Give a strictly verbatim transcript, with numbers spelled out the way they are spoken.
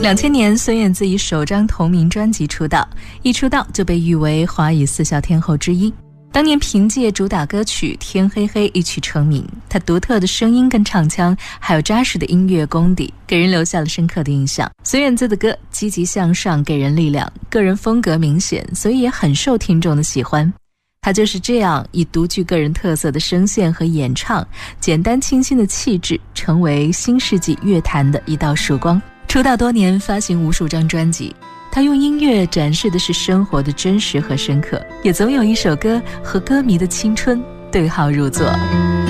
两千年，孙燕姿以首张同名专辑出道，一出道就被誉为华语四小天后之一。当年凭借主打歌曲《天黑黑》一曲成名，她独特的声音跟唱腔，还有扎实的音乐功底，给人留下了深刻的印象。孙燕姿的歌积极向上，给人力量，个人风格明显，所以也很受听众的喜欢。她就是这样以独具个人特色的声线和演唱，简单清新的气质，成为新世纪乐坛的一道曙光。出道多年，发行无数张专辑，他用音乐展示的是生活的真实和深刻，也总有一首歌和歌迷的青春对号入座。